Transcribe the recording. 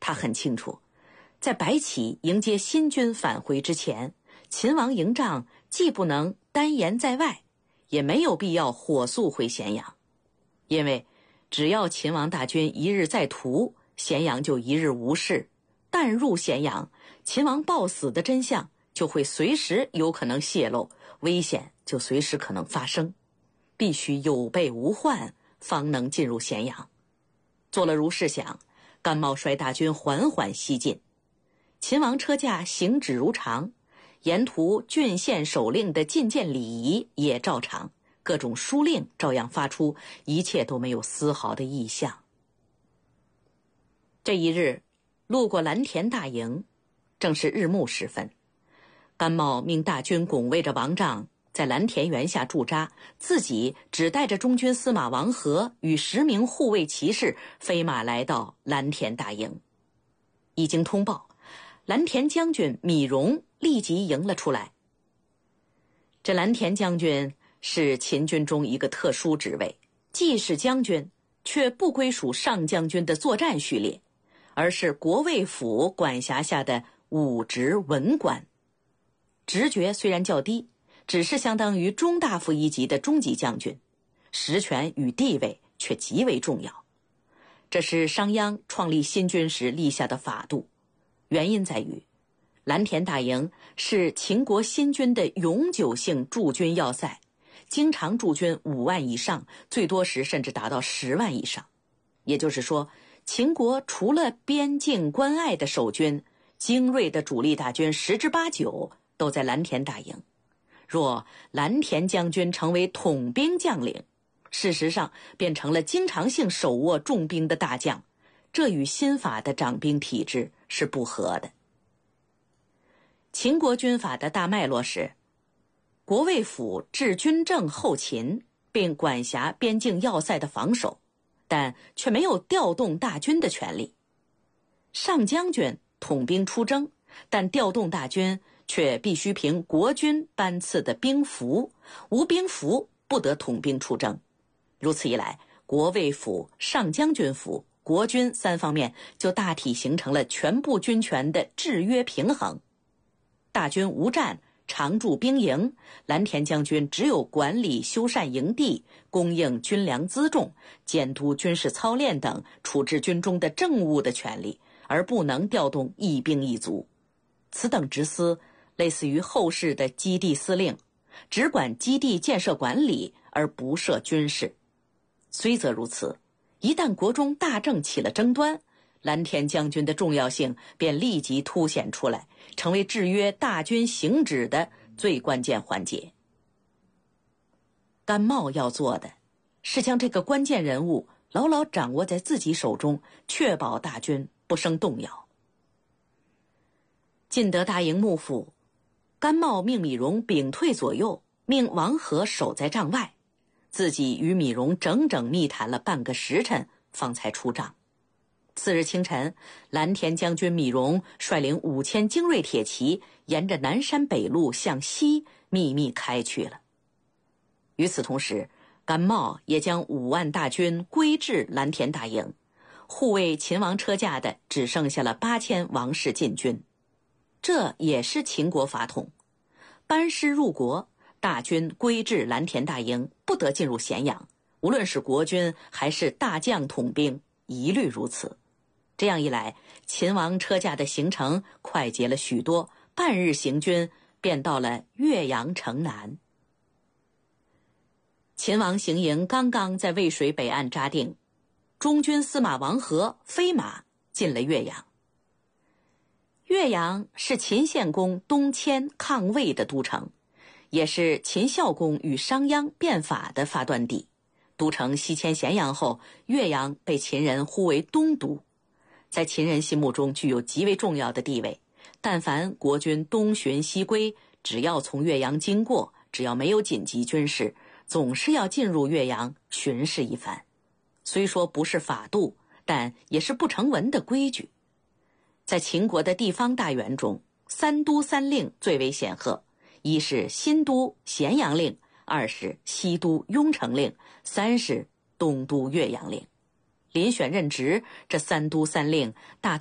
他很清楚，在白起迎接新军返回之前，秦王营帐既不能单言在外，也没有必要火速回咸阳，因为只要秦王大军一日在途，咸阳就一日无事。但入咸阳，秦王暴死的真相就会随时有可能泄露，危险就随时可能发生，必须有备无患，方能进入咸阳。做了如是想，甘茂率大军缓缓西进，秦王车驾行止如常，沿途郡县守令的觐见礼仪也照常，各种书令照样发出，一切都没有丝毫的异象。这一日，路过蓝田大营，正是日暮时分，甘茂命大军拱卫着王帐，在蓝田园下驻扎，自己只带着中军司马王和与10名护卫骑士飞马来到蓝田大营。一经通报，蓝田将军米荣立即迎了出来。这蓝田将军是秦军中一个特殊职位，既是将军，却不归属上将军的作战序列，而是国卫府管辖下的武职文官。职爵虽然较低，只是相当于中大夫一级的中级将军，实权与地位却极为重要。这是商鞅创立新军时立下的法度，原因在于蓝田大营是秦国新军的永久性驻军要塞，经常驻军5万以上，最多时甚至达到10万以上。也就是说，秦国除了边境关隘的守军，精锐的主力大军10之8九都在蓝田大营。若蓝田将军成为统兵将领，事实上变成了经常性手握重兵的大将，这与新法的掌兵体制是不合的。秦国军法的大脉络是，国卫府治军政后勤，并管辖边境要塞的防守，但却没有调动大军的权利。上将军统兵出征，但调动大军却必须凭国君颁赐的兵符，无兵符不得统兵出征。如此一来，国卫府、上将军府、国军3方面就大体形成了全部军权的制约平衡。大军无战，常驻兵营，蓝田将军只有管理修缮营地，供应军粮辎重，监督军事操练等处置军中的政务的权利，而不能调动一兵一卒。此等职司类似于后世的基地司令，只管基地建设管理，而不涉军事。虽则如此，一旦国中大政起了争端，蓝田将军的重要性便立即凸显出来，成为制约大军行止的最关键环节。甘茂要做的是将这个关键人物牢牢掌握在自己手中，确保大军不生动摇。进得大营幕府，甘茂命米荣屏退左右，命王和守在帐外，自己与米荣整整密谈了半个时辰，方才出帐。次日清晨，蓝田将军米荣率领5000精锐铁骑，沿着南山北路向西秘密开去了。与此同时，甘茂也将5万大军归至蓝田大营，护卫秦王车驾的只剩下了8000王室禁军。这也是秦国法统，班师入国，大军归至蓝田大营，不得进入咸阳，无论是国军还是大将统兵，一律如此。这样一来，秦王车驾的行程快捷了许多，半日行军便到了岳阳城南。秦王行营刚刚在渭水北岸扎定，中军司马王和飞马进了岳阳。岳阳是秦献公东迁抗魏的都城，也是秦孝公与商鞅变法的发端地。都城西迁咸阳后，岳阳被秦人呼为东都，在秦人心目中具有极为重要的地位。但凡国军东巡西归，只要从岳阳经过，只要没有紧急军事，总是要进入岳阳巡视一番。虽说不是法度，但也是不成文的规矩。在秦国的地方大员中，3都3令最为显赫，一是新都咸阳令，二是西都雍城令，三是东都岳阳令。遴选任职，这3都3令大都